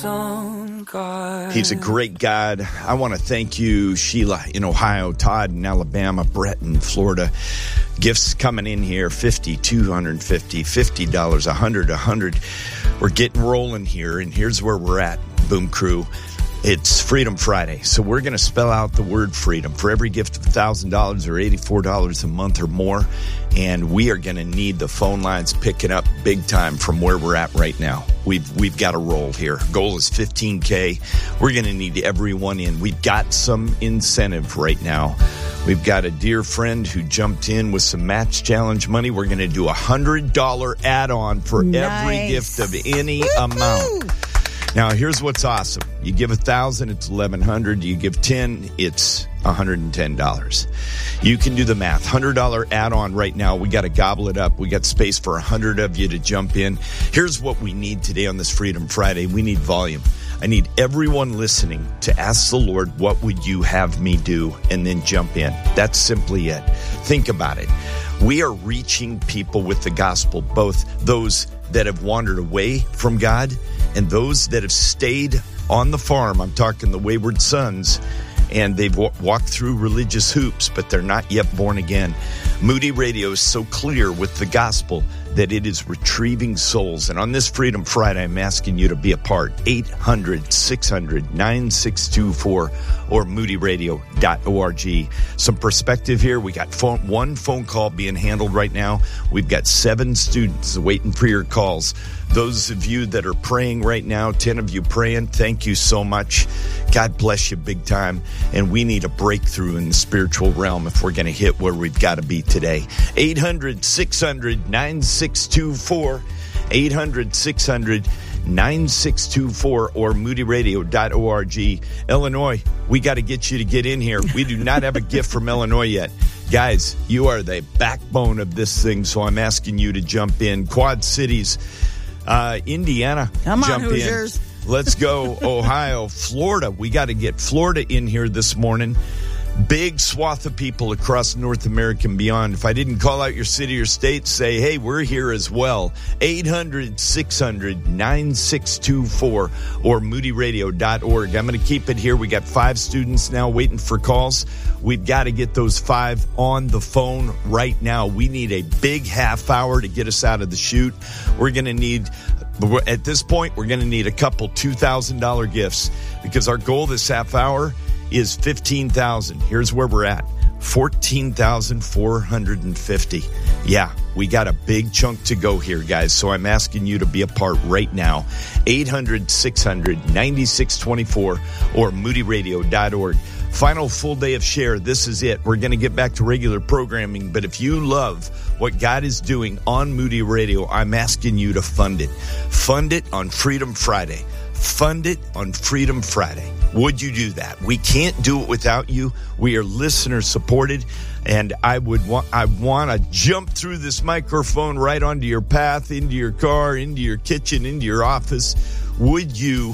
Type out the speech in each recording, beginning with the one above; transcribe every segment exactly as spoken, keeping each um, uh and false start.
He's a great God. I want to thank you, Sheila in Ohio, Todd in Alabama, Brett in Florida. Gifts coming in here, fifty dollars, two hundred fifty dollars, fifty dollars, one hundred dollars, one hundred dollars. We're getting rolling here, and here's where we're at, Boom Crew. It's Freedom Friday, so we're going to spell out the word freedom for every gift of one thousand dollars or eighty-four dollars a month or more, and we are going to need the phone lines picking up big time from where we're at right now. We've we've got to roll here. Goal is fifteen K. We're going to need everyone in. We've got some incentive right now. We've got a dear friend who jumped in with some match challenge money. We're going to do a one hundred dollars add-on for nice. Every gift of any Woo-hoo! Amount. Now, here's what's awesome. You give one thousand dollars, it's eleven hundred dollars. You give ten dollars, it's one hundred ten dollars. You can do the math. one hundred dollars add-on right now. We got to gobble it up. We got space for one hundred of you to jump in. Here's what we need today on this Freedom Friday. We need volume. I need everyone listening to ask the Lord, what would you have me do? And then jump in. That's simply it. Think about it. We are reaching people with the gospel, both those that have wandered away from God and those that have stayed on the farm. I'm talking the wayward sons, and they've w- walked through religious hoops, but they're not yet born again. Moody Radio is so clear with the gospel that it is retrieving souls. And on this Freedom Friday, I'm asking you to be a part. eight hundred, six hundred, nine six two four or moody radio dot org. Some perspective here. We got phone, one phone call being handled right now. We've got seven students waiting for your calls. Those of you that are praying right now, ten of you praying, thank you so much. God bless you big time. And we need a breakthrough in the spiritual realm if we're going to hit where we've got to be today. eight hundred, six hundred, nine six two four, eight hundred, six hundred, nine six two four or moody radio dot org. Illinois, we got to get you to get in here. We do not have a gift from Illinois yet. Guys, you are the backbone of this thing, so I'm asking you to jump in. Quad Cities, uh, Indiana, Come on, jump Hoosiers. in. Let's go. Ohio, Florida. We got to get Florida in here this morning. Big swath of people across North America and beyond. If I didn't call out your city or state, say, hey, we're here as well. eight hundred, six hundred, nine six two four or moody radio dot org. I'm going to keep it here. We got five students now waiting for calls. We've got to get those five on the phone right now. We need a big half hour to get us out of the chute. We're going to need... But at this point, we're going to need a couple two thousand dollars gifts because our goal this half hour is fifteen thousand dollars. Here's where we're at. fourteen thousand four hundred fifty dollars. Yeah, we got a big chunk to go here, guys. So I'm asking you to be a part right now. eight hundred, six hundred, nine six two four or moody radio dot org. Final full day of share. This is it. We're going to get back to regular programming. But if you love what God is doing on Moody Radio, I'm asking you to fund it. Fund it on Freedom Friday. Fund it on Freedom Friday. Would you do that? We can't do it without you. We are listener supported. And I would want, I want to jump through this microphone right onto your path, into your car, into your kitchen, into your office. Would you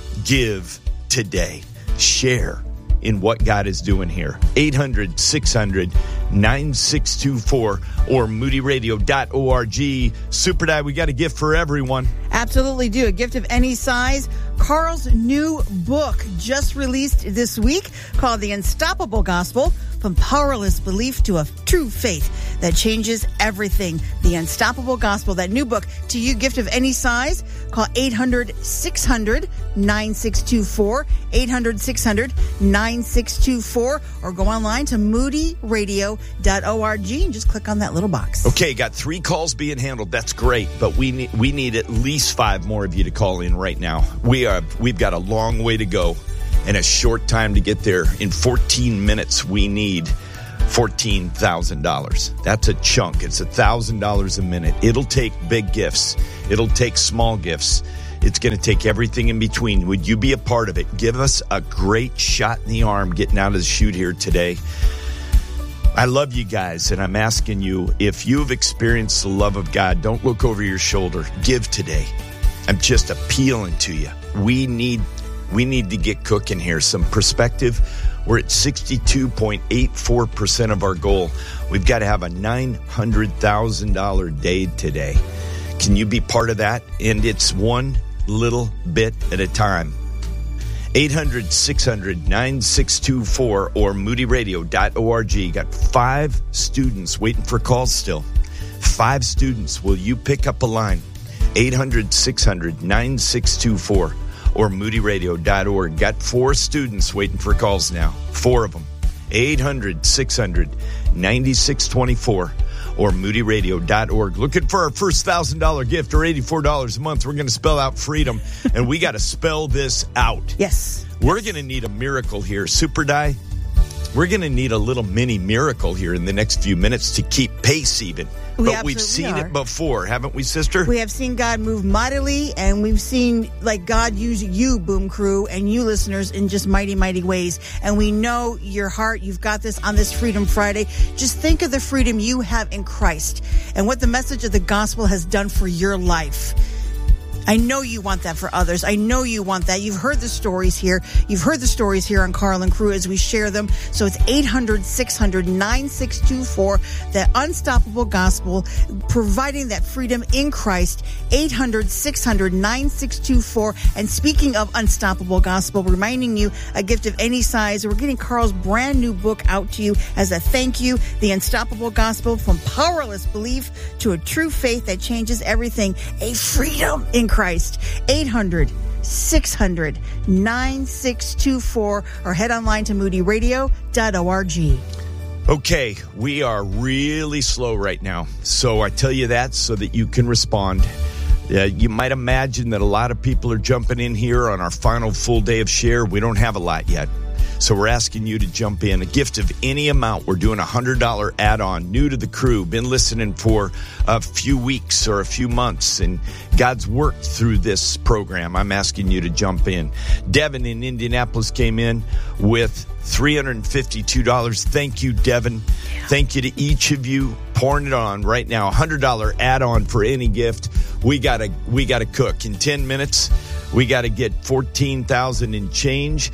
give today? Share in what God is doing here. eight hundred, six hundred, nine six two four or moody radio dot org. Super Dad, we got a gift for everyone. Absolutely do. A gift of any size. Carl's new book just released this week called The Unstoppable Gospel, From Powerless Belief to a True Faith That Changes Everything. The Unstoppable Gospel, that new book. To you, gift of any size. Call eight hundred, six hundred, nine six two four, eight hundred, six hundred, nine six two four, or go online to moody radio dot org and just click on that little box. Okay, got three calls being handled. That's great, but we need, we need at least five more of you to call in right now. We are, we've got a long way to go and a short time to get there. In fourteen minutes, we need fourteen thousand dollars. That's a chunk. It's one thousand dollars a minute. It'll take big gifts. It'll take small gifts. It's going to take everything in between. Would you be a part of it? Give us a great shot in the arm getting out of the chute here today. I love you guys, and I'm asking you, if you've experienced the love of God, don't look over your shoulder. Give today. I'm just appealing to you. We need we need to get cooking here. Some perspective. We're at sixty-two point eight four percent of our goal. We've got to have a nine hundred thousand dollars day today. Can you be part of that? And it's one little bit at a time. eight hundred, six hundred, nine six two four or moody radio dot org. Got five students waiting for calls still. Five students. Will you pick up a line? eight hundred, six hundred, nine six two four or moody radio dot org. Got four students waiting for calls now. Four of them. eight hundred, six hundred, nine six two four or moody radio dot org. Looking for our first one thousand dollars gift or eighty-four dollars a month. We're going to spell out freedom, and we got to spell this out. Yes. We're going to need a miracle here. Super Die, we're going to need a little mini miracle here in the next few minutes to keep pace even. We but we've seen are. it before, haven't we, sister? We have seen God move mightily, and we've seen like God use you, Boom Crew, and you listeners in just mighty, mighty ways. And we know your heart. You've got this on this Freedom Friday. Just think of the freedom you have in Christ and what the message of the gospel has done for your life. I know you want that for others. I know you want that. You've heard the stories here. You've heard the stories here on Carl and Crew as we share them. So it's eight hundred, six hundred, nine six two four, that unstoppable gospel, providing that freedom in Christ. eight hundred, six hundred, nine six two four. And speaking of unstoppable gospel, reminding you a gift of any size. We're getting Carl's brand new book out to you as a thank you. The Unstoppable Gospel, from powerless belief to a true faith that changes everything. A freedom in Christ. Christ. eight hundred, six hundred, nine six two four or head online to moody radio dot org. Okay, we are really slow right now. So I tell you that so that you can respond. Uh, you might imagine that a lot of people are jumping in here on our final full day of share. We don't have a lot yet. So we're asking you to jump in. A gift of any amount. We're doing a one hundred dollars add-on. New to the crew. Been listening for a few weeks or a few months. And God's worked through this program. I'm asking you to jump in. Devin in Indianapolis came in with three hundred fifty-two dollars. Thank you, Devin. Thank you to each of you pouring it on right now. one hundred dollars add-on for any gift. We gotta, we gotta cook. In ten minutes, we gotta get fourteen thousand in change.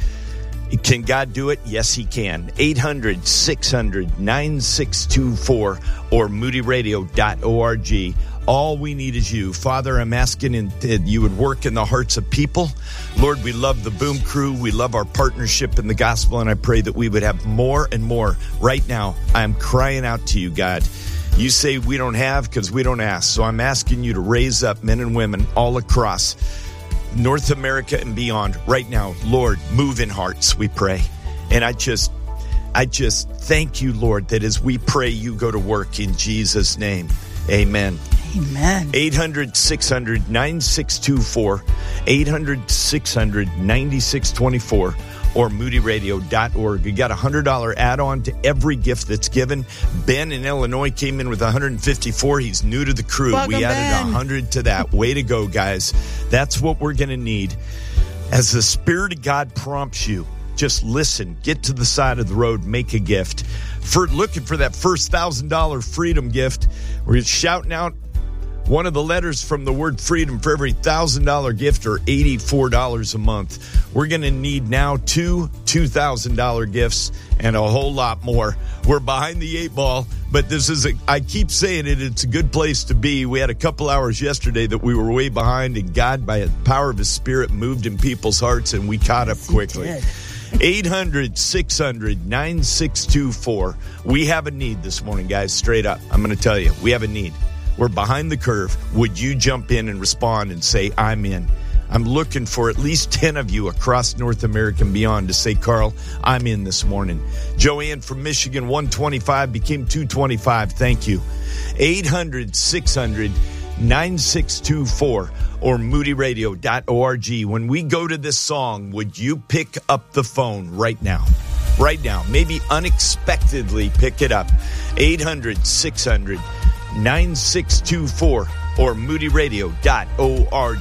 Can God do it? Yes, he can. eight hundred, six hundred, nine six two four or moody radio dot org. All we need is you. Father, I'm asking in, that you would work in the hearts of people. Lord, we love the Boom Crew. We love our partnership in the gospel, and I pray that we would have more and more. Right now, I'm crying out to you, God. You say we don't have because we don't ask. So I'm asking you to raise up men and women all across North America and beyond right now. Lord, move in hearts, we pray. And I just, I just thank you, Lord, that as we pray, you go to work in Jesus' name. Amen. Amen. eight hundred, six hundred, nine six two four, eight hundred, six hundred, nine six two four or moody radio dot org. You got a one hundred dollars add-on to every gift that's given. Ben in Illinois came in with one hundred fifty-four. He's new to the crew. Welcome, we added Ben. one hundred to that. Way to go, guys. That's what we're going to need. As the Spirit of God prompts you, just listen. Get to the side of the road. Make a gift. For looking for that first one thousand dollars freedom gift, we're shouting out one of the letters from the word freedom for every one thousand dollars gift, or eighty-four dollars a month. We're going to need now two two thousand dollars gifts and a whole lot more. We're behind the eight ball, but this is, a, I keep saying it, it's a good place to be. We had a couple hours yesterday that we were way behind, and God, by the power of his Spirit, moved in people's hearts, and we caught up quickly. eight hundred, six hundred, nine six two four. We have a need this morning, guys, straight up. I'm going to tell you, we have a need. We're behind the curve. Would you jump in and respond and say, I'm in? I'm looking for at least ten of you across North America and beyond to say, Carl, I'm in this morning. Joanne from Michigan, one twenty-five became two twenty-five. Thank you. eight hundred, six hundred, nine six two four or moody radio dot org. When we go to this song, would you pick up the phone right now? Right now. Maybe unexpectedly pick it up. eight hundred, six hundred, nine six two four or moody radio dot org.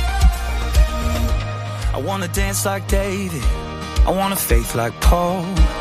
I want to dance like David. I want a faith like Paul.